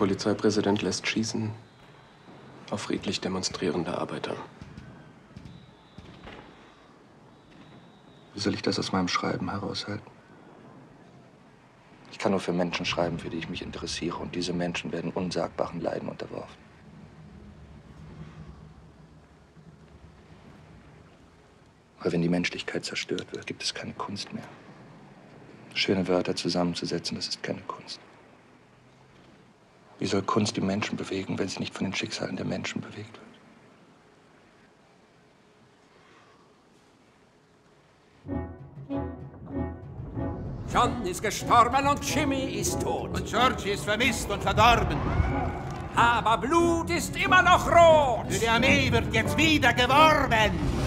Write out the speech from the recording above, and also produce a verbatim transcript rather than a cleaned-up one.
Polizeipräsident lässt schießen auf friedlich demonstrierende Arbeiter. Wie soll ich das aus meinem Schreiben heraushalten? Ich kann nur für Menschen schreiben, für die ich mich interessiere. Und diese Menschen werden unsagbaren Leiden unterworfen. Aber wenn die Menschlichkeit zerstört wird, gibt es keine Kunst mehr. Schöne Wörter zusammenzusetzen, das ist keine Kunst. Wie soll Kunst die Menschen bewegen, wenn sie nicht von den Schicksalen der Menschen bewegt wird? John ist gestorben und Jimmy ist tot. Und Georgie ist vermisst und verdorben. Aber Blut ist immer noch rot. Für die Armee wird jetzt wieder geworben.